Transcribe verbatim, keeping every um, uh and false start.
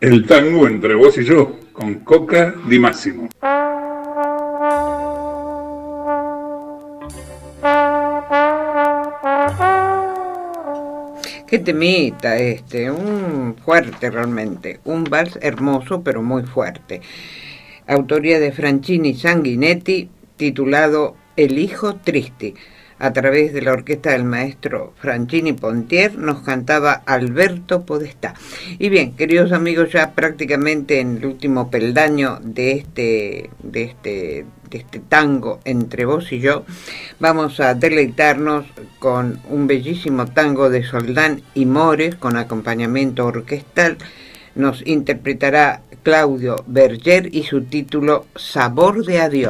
El tango entre vos y yo, con Coca di Máximo. Qué temita este, un fuerte realmente, un vals hermoso pero muy fuerte. Autoría de Franchini Sanguinetti, titulado El hijo triste. A través de la orquesta del maestro Franchini Pontier nos cantaba Alberto Podestá. Y bien, queridos amigos, ya prácticamente en el último peldaño de este, de este, de este tango entre vos y yo, vamos a deleitarnos con un bellísimo tango de Soldán y Mores con acompañamiento orquestal. Nos interpretará Claudio Berger y su título Sabor de Adiós.